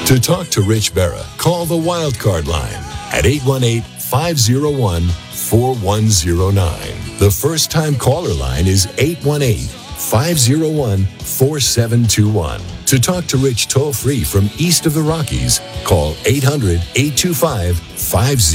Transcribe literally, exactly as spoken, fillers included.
To talk to Rich Berra, call the Wildcard line at eight one eight, five oh one, four one oh nine. The first-time caller line is eight one eight, five oh one, four seven two one. To talk to Rich toll-free from east of the Rockies, call eight hundred, eight two five, five oh